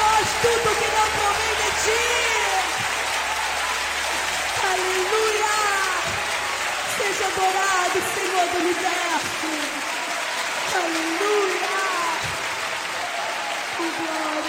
nós tudo que não provém de ti. Aleluia! Seja adorado, Senhor do universo. Aleluia!